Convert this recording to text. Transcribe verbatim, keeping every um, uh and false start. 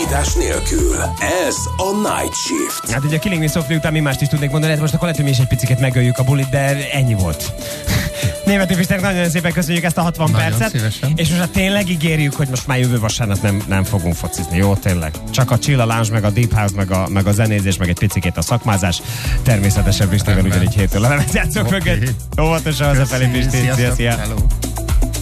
Szakítás nélkül. Ez a Night Shift. Hát ugye a Killing Me Softly után mi mást is tudnék mondani, hát most akkor lehet, hogy mi is egy picit megöljük a bulit, de ennyi volt. Németi Pisternek nagyon szépen köszönjük ezt a hatvan nagyon percet. Szívesen. És most hát tényleg ígérjük, hogy most már jövő vasárnap nem, nem fogunk focizni. Jó, tényleg. Csak a chill, a lounge, meg a deep house, meg a, meg a zenézés, meg egy picikét a szakmázás. Természetesen Pistivel ugyanígy héttől a lemezjátszók okay. mögött. Óvatosan hazafelé, Pisti. Szia, szia. Hello.